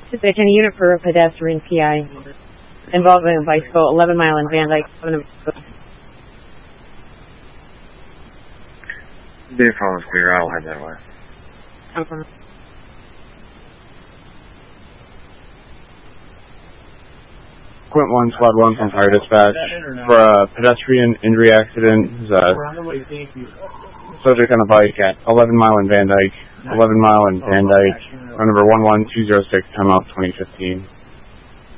Dispatching a unit for a pedestrian PI. Involvement in bicycle, 11 Mile in Van Dyke. Vehicle is clear, I'll head that way. Okay. Quint 1, Squad 1 from Fire Dispatch. For a pedestrian injury accident, subject on a bike at 11 Mile in Van Dyke. 11 Mile in Van Dyke. Run number 11206, timeout 2015.